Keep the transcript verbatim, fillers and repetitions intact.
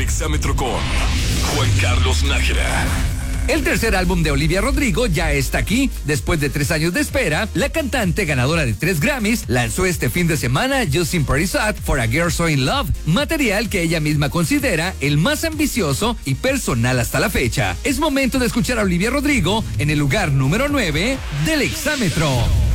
Exámetro con Juan Carlos Nájera. El tercer álbum de Olivia Rodrigo ya está aquí. Después de tres años de espera, la cantante ganadora de tres Grammys lanzó este fin de semana Justin Pretty Sad for a Girl So in Love, material que ella misma considera el más ambicioso y personal hasta la fecha. Es momento de escuchar a Olivia Rodrigo en el lugar número nueve del Exámetro.